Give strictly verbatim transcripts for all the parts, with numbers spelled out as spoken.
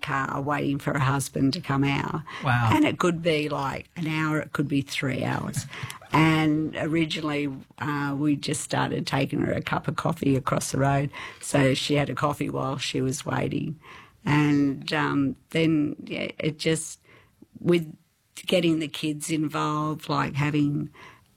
car waiting for her husband to come out. Wow. And it could be like an hour, it could be three hours. And originally uh, we just started taking her a cup of coffee across the road, so she had a coffee while she was waiting. And um, then yeah, it just, with getting the kids involved, like having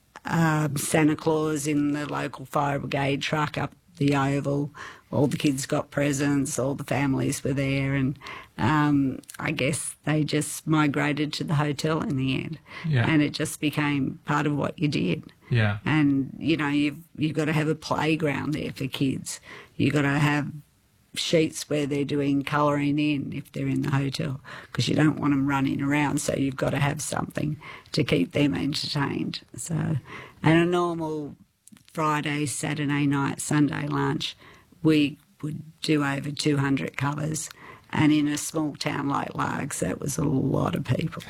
um, Santa Claus in the local fire brigade truck up the Oval, all the kids got presents, all the families were there, and um, I guess they just migrated to the hotel in the end. Yeah. And it just became part of what you did. Yeah. And, you know, you've, you've got to have a playground there for kids. You've got to have sheets where they're doing colouring in if they're in the hotel, because you don't want them running around, so you've got to have something to keep them entertained. So, and a normal Friday, Saturday night, Sunday lunch, we would do over two hundred covers, and in a small town like Largs, that was a lot of people.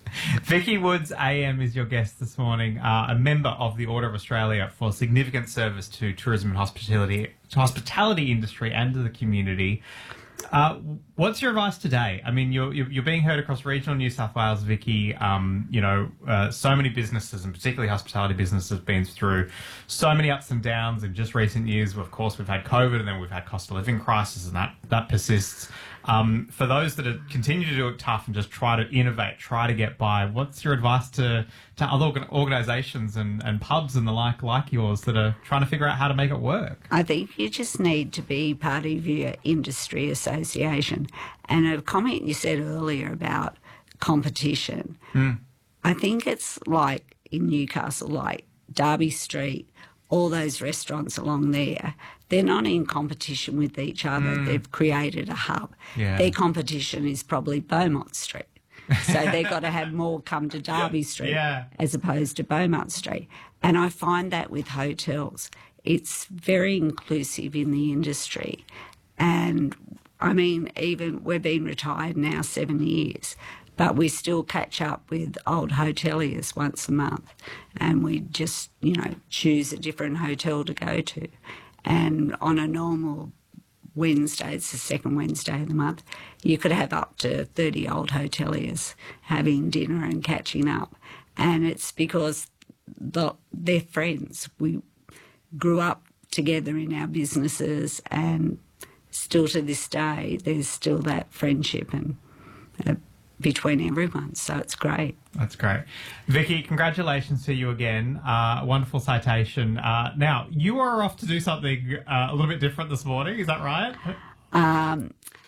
Vicky Woods A M is your guest this morning, uh, a member of the Order of Australia for significant service to tourism and hospitality, hospitality industry and to the community. Uh, what's your advice today? I mean, you're, you're being heard across regional New South Wales, Vicky. Um, you know, uh, so many businesses, and particularly hospitality businesses, have been through so many ups and downs in just recent years. Of course, we've had COVID, and then we've had cost of living crisis, and that, that persists. Um, for those that are, continue to do it tough and just try to innovate, try to get by, what's your advice to, to other organ- organisations and, and pubs and the like like yours that are trying to figure out how to make it work? I think you just need to be part of your industry association. And a comment you said earlier about competition, Mm. I think it's like in Newcastle, like Derby Street, all those restaurants along there, they're not in competition with each other. Mm. They've created a hub. Yeah. Their competition is probably Beaumont Street. So they've got to have more come to Derby Street Yeah. as opposed to Beaumont Street. And I find that with hotels, it's very inclusive in the industry. And, I mean, even we've been retired now seven years, but we still catch up with old hoteliers once a month, and we just, you know, choose a different hotel to go to. And on a normal Wednesday, it's the second Wednesday of the month, you could have up to thirty old hoteliers having dinner and catching up. And it's because the, they're friends. We grew up together in our businesses, and still to this day, there's still that friendship and uh, between everyone, so it's great. That's great. Vicky, congratulations to you again. Uh, wonderful citation. Uh, now, you are off to do something uh, a little bit different this morning, is that right? Um,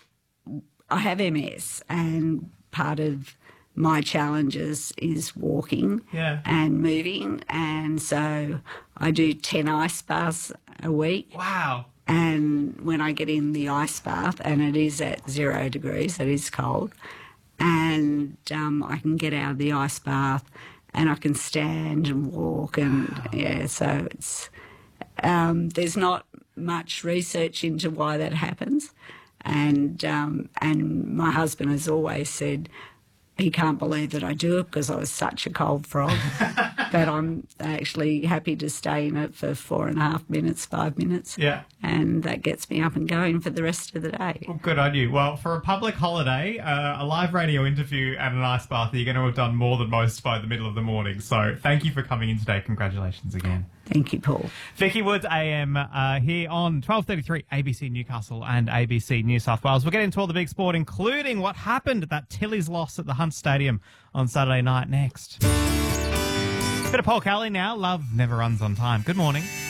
I have M S, and part of my challenges is walking Yeah. and moving, and so I do ten ice baths a week. Wow. And when I get in the ice bath, and it is at zero degrees, it is cold, and um, I can get out of the ice bath and I can stand and walk, and Wow. yeah, so it's um, there's not much research into why that happens, and um, and my husband has always said he can't believe that I do it because I was such a cold frog. But I'm actually happy to stay in it for four and a half minutes, five minutes. Yeah. And that gets me up and going for the rest of the day. Well, good on you. Well, for a public holiday, uh, a live radio interview and an ice bath, you're going to have done more than most by the middle of the morning. So thank you for coming in today. Congratulations again. Thank you, Paul. Vicky Woods A M uh, here on twelve thirty-three A B C Newcastle and A B C New South Wales. We'll get into all the big sport, including what happened at that Tilly's loss at the Hunt Stadium on Saturday night next. Bit of Paul Kelly now. Love never runs on time. Good morning.